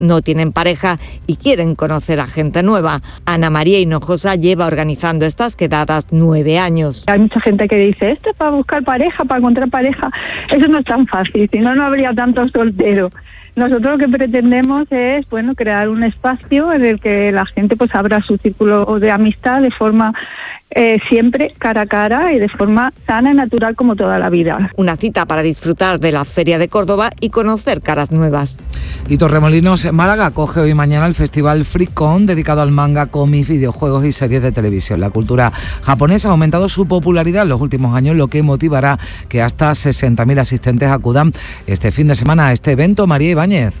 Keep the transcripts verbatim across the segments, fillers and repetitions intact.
no tienen pareja y quieren conocer a gente nueva. Ana María Hinojosa lleva organizando estas quedadas nueve años. Hay mucha gente que dice, esto es para buscar pareja, para encontrar pareja. Eso no es tan fácil, si no, no habría tantos solteros. Nosotros lo que pretendemos es, bueno, crear un espacio en el que la gente pues abra su círculo de amistad de forma eh, siempre cara a cara y de forma sana y natural como toda la vida. Una cita para disfrutar de la Feria de Córdoba y conocer caras nuevas. Y Torremolinos en Málaga acoge hoy y mañana el festival FreeCon, dedicado al manga, cómics, videojuegos y series de televisión. La cultura japonesa ha aumentado su popularidad en los últimos años, lo que motivará que hasta sesenta mil asistentes acudan este fin de semana a este evento. María Ibáñez.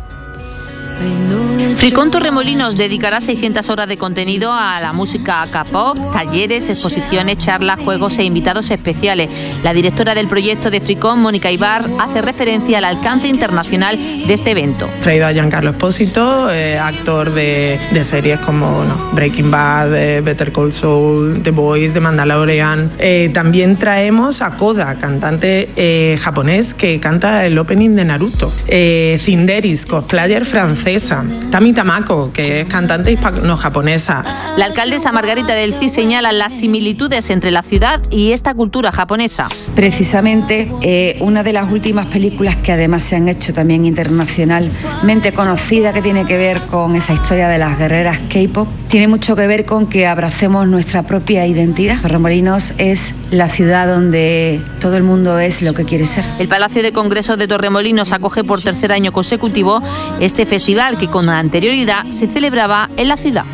FreeCon Torremolinos dedicará seiscientas horas de contenido a la música K-pop, talleres, exposiciones, charlas, juegos e invitados especiales. La directora del proyecto de FreeCon, Mónica Ibar, hace referencia al alcance internacional de este evento. Traído a Giancarlo Espósito, eh, actor de, de series como no, Breaking Bad, eh, Better Call Saul, The Boys, The Mandalorian. Eh, también traemos a Koda, cantante eh, japonés que canta el opening de Naruto. Eh, Cinderis, cosplayer francesa. Tami Tamako, que es cantante hispano-japonesa. La alcaldesa Margarita del Cid señala las similitudes entre la ciudad y esta cultura japonesa. Precisamente eh, una de las últimas películas que además se han hecho también internacionalmente conocida, que tiene que ver con esa historia de las guerreras K-pop, tiene mucho que ver con que abracemos nuestra propia identidad. Torremolinos es la ciudad donde todo el mundo es lo que quiere ser. El Palacio de Congresos de Torremolinos acoge por tercer año consecutivo este festival que con anterioridad se celebraba en la ciudad.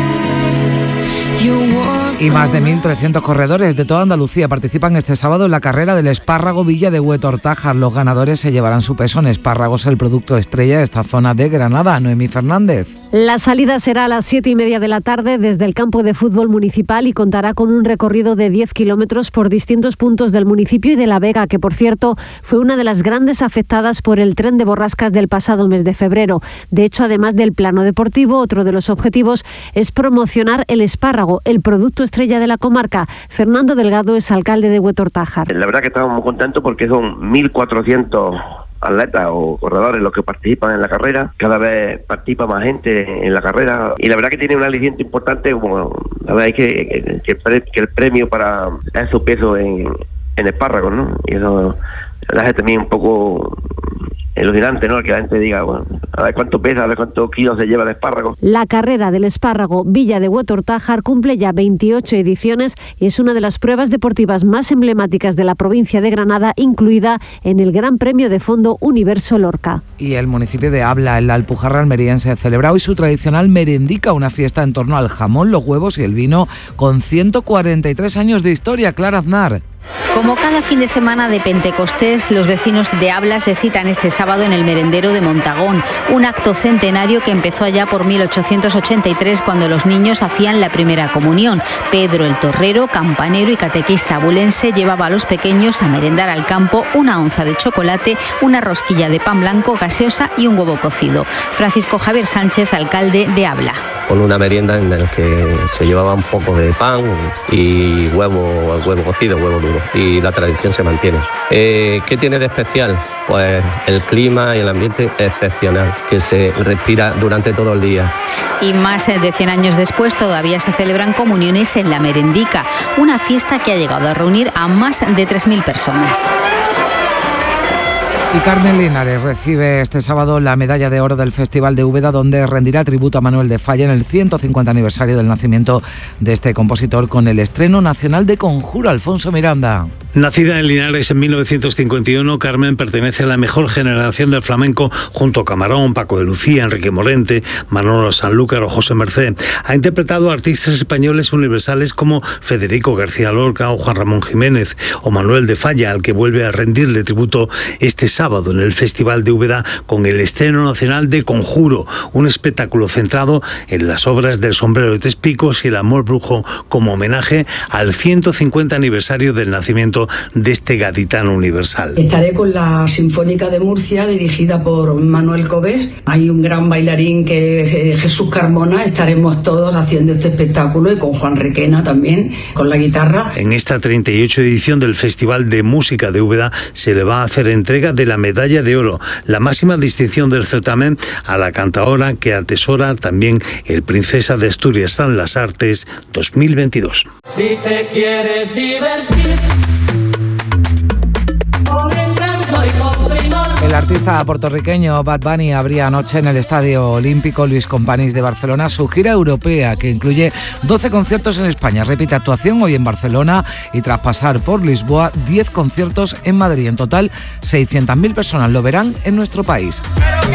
Y más de mil trescientos corredores de toda Andalucía participan este sábado en la carrera del espárrago Villa de Huetortájar. Los ganadores se llevarán su peso en espárragos, el producto estrella de esta zona de Granada. Noemí Fernández. La salida será a las siete y media de la tarde desde el campo de fútbol municipal y contará con un recorrido de diez kilómetros por distintos puntos del municipio y de La Vega, que por cierto fue una de las grandes afectadas por el tren de borrascas del pasado mes de febrero. De hecho, además del plano deportivo, otro de los objetivos es promocionar el espárrago, el producto estrella de la comarca. Fernando Delgado es alcalde de Huetortájar. La verdad que estamos muy contentos porque son mil cuatrocientos atletas o corredores los que participan en la carrera. Cada vez participa más gente en la carrera y la verdad que tiene un aliciente importante, como la verdad es que, que, que el premio para es su peso en, en espárragos, ¿no? Y eso la gente también un poco ilusionante, ¿no? Que la gente diga, bueno, a ver cuánto pesa, a ver cuántos kilos se lleva el espárrago. La carrera del espárrago Villa de Huetortájar cumple ya veintiocho ediciones y es una de las pruebas deportivas más emblemáticas de la provincia de Granada, incluida en el Gran Premio de Fondo Universo Lorca. Y el municipio de Abla, en la Alpujarra almeriense, celebra hoy su tradicional merendica, una fiesta en torno al jamón, los huevos y el vino, con ciento cuarenta y tres años de historia. Clara Aznar. Como cada fin de semana de Pentecostés, los vecinos de Abla se citan este sábado en el merendero de Montagón, un acto centenario que empezó allá por mil ochocientos ochenta y tres, cuando los niños hacían la primera comunión. Pedro el torrero, campanero y catequista abulense llevaba a los pequeños a merendar al campo una onza de chocolate, una rosquilla de pan blanco, gaseosa y un huevo cocido. Francisco Javier Sánchez, alcalde de Abla. Con una merienda en la que se llevaba un poco de pan y huevo, huevo cocido, huevo duro, y la tradición se mantiene. Eh, ¿Qué tiene de especial? Pues el clima y el ambiente excepcional que se respira durante todo el día. Y más de cien años después todavía se celebran comuniones en la merendica, una fiesta que ha llegado a reunir a más de tres mil personas. Y Carmen Linares recibe este sábado la medalla de oro del Festival de Úbeda, donde rendirá tributo a Manuel de Falla en el ciento cincuenta aniversario del nacimiento de este compositor, con el estreno nacional de Conjuro. Alfonso Miranda. Nacida en Linares en mil novecientos cincuenta y uno, Carmen pertenece a la mejor generación del flamenco, junto a Camarón, Paco de Lucía, Enrique Morente, Manolo Sanlúcar o José Mercé. Ha interpretado a artistas españoles universales como Federico García Lorca o Juan Ramón Jiménez o Manuel de Falla, al que vuelve a rendirle tributo este sábado en el Festival de Úbeda con el estreno nacional de Conjuro, un espectáculo centrado en las obras del Sombrero de Tres Picos y el Amor Brujo, como homenaje al ciento cincuenta aniversario del nacimiento de este gaditano universal. Estaré con la Sinfónica de Murcia, dirigida por Manuel Cobés. Hay un gran bailarín que es Jesús Carmona. Estaremos todos haciendo este espectáculo, y con Juan Requena también, con la guitarra. En esta treinta y ocho edición del Festival de Música de Úbeda se le va a hacer entrega del la medalla de oro, la máxima distinción del certamen, a la cantaora que atesora también el Princesa de Asturias en las Artes dos mil veintidós. Si te quieres divertir, el artista puertorriqueño Bad Bunny abría anoche en el Estadio Olímpico Luis Companys de Barcelona su gira europea, que incluye doce conciertos en España. Repite actuación hoy en Barcelona y tras pasar por Lisboa, diez conciertos en Madrid. En total, seiscientas mil personas lo verán en nuestro país.